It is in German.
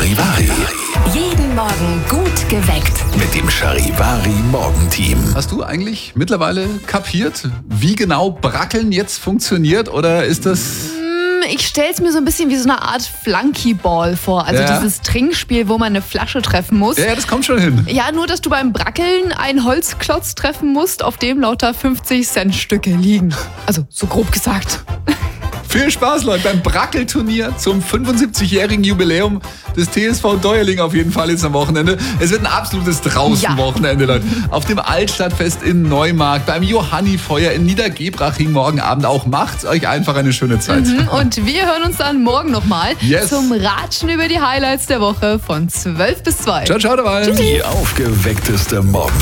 Charivari. Jeden Morgen gut geweckt. Mit dem Charivari-Morgenteam. Hast du eigentlich mittlerweile kapiert, wie genau Brackeln jetzt funktioniert? Oder ist das... Ich stelle es mir so ein bisschen wie so eine Art Flunkyball vor. Also Ja. dieses Trinkspiel, wo man eine Flasche treffen muss. Ja, das kommt schon hin. Ja, nur dass du beim Brackeln einen Holzklotz treffen musst, auf dem lauter 50-Cent-Stücke liegen. Also so grob gesagt. Viel Spaß, Leute, beim Brackelturnier zum 75-jährigen Jubiläum des TSV Deuerling auf jeden Fall jetzt am Wochenende. Es wird ein absolutes Draußenwochenende, Leute. Auf dem Altstadtfest in Neumarkt, beim Johannifeuer in Niedergebraching morgen Abend auch. Macht's euch einfach eine schöne Zeit. Und wir hören uns dann morgen nochmal Yes. zum Ratschen über die Highlights der Woche von 12 bis 2. Ciao, ciao dabei. Die aufgeweckteste Morgenshow.